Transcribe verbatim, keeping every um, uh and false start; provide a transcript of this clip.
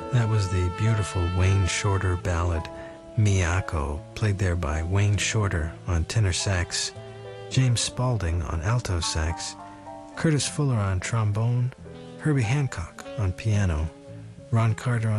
That was the beautiful Wayne Shorter ballad, Miyako, played there by Wayne Shorter on tenor sax, James Spaulding on alto sax, Curtis Fuller on trombone, Herbie Hancock on piano, Ron Carter on